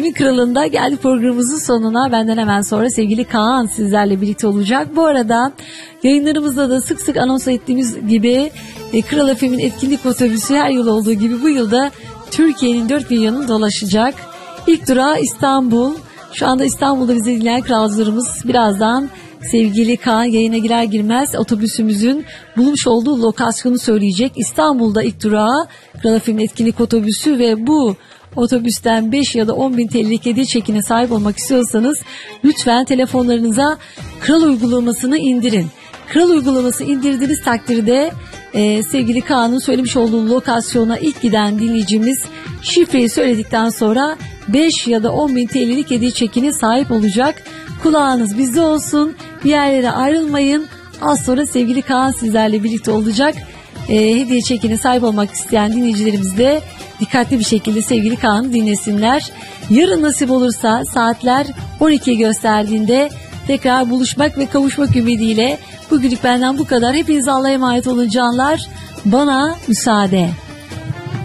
Kralında geldi programımızın sonuna. Benden hemen sonra sevgili Kaan sizlerle birlikte olacak. Bu arada yayınlarımızda da sık sık anons ettiğimiz gibi Kral FM'in etkinlik otobüsü her yıl olduğu gibi bu yılda Türkiye'nin 4 bin yanını dolaşacak. İlk durağı İstanbul. Şu anda İstanbul'da bizi dinleyen kralcılarımız birazdan sevgili Kaan yayına girer girmez otobüsümüzün bulunmuş olduğu lokasyonu söyleyecek. İstanbul'da ilk durağı Kral FM'in etkinlik otobüsü ve bu otobüsten 5 ya da 10 bin TL'lik hediye çekine sahip olmak istiyorsanız lütfen telefonlarınıza Kral uygulamasını indirin. Kral uygulaması indirdiğiniz takdirde sevgili Kaan'ın söylemiş olduğu lokasyona ilk giden dinleyicimiz şifreyi söyledikten sonra 5 ya da 10 bin TL'lik hediye çekine sahip olacak. Kulağınız bizde olsun, bir yerlere ayrılmayın. Az sonra sevgili Kaan sizlerle birlikte olacak. Hediye çekine sahip olmak isteyen dinleyicilerimiz de dikkatli bir şekilde sevgili Kaan'ı dinlesinler. Yarın nasip olursa saatler 12'yi gösterdiğinde tekrar buluşmak ve kavuşmak ümidiyle bugünlük benden bu kadar. Hepinize Allah'a emanet olun canlar. Bana müsaade.